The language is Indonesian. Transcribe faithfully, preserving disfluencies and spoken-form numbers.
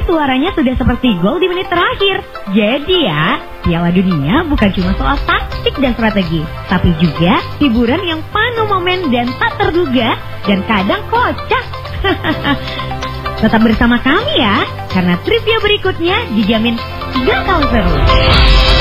suaranya sudah seperti gol di menit terakhir. Jadi ya, Piala Dunia bukan cuma soal taktik dan strategi, tapi juga hiburan yang penuh momen dan tak terduga, dan kadang kocak. Tetap bersama kami ya, karena trivia berikutnya dijamin gak kalah seru.